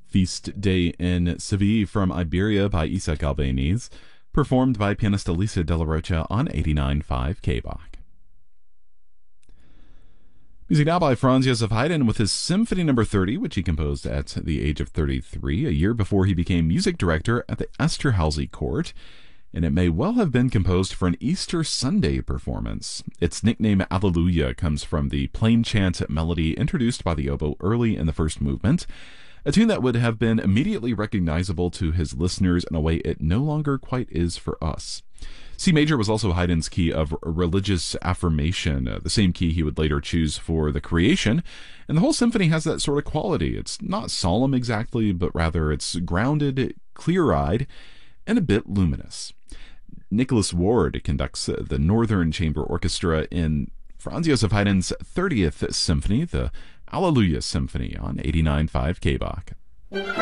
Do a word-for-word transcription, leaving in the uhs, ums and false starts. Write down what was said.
Feast Day in Seville from Iberia by Isaac Albéniz, performed by pianist Alicia De La Rocha on eighty-nine point five K B O C. Music now by Franz Joseph Haydn with his Symphony Number thirty, which he composed at the age of thirty-three, a year before he became music director at the Esterházy Court, and it may well have been composed for an Easter Sunday performance. Its nickname Alleluia comes from the plain chant melody introduced by the oboe early in the first movement, a tune that would have been immediately recognizable to his listeners in a way it no longer quite is for us. C major was also Haydn's key of religious affirmation, uh, the same key he would later choose for the Creation, and the whole symphony has that sort of quality. It's not solemn exactly, but rather it's grounded, clear-eyed, and a bit luminous. Nicholas Ward conducts the Northern Chamber Orchestra in Franz Joseph Haydn's thirtieth Symphony, the Alleluia Symphony, on eighty-nine point five K B O C.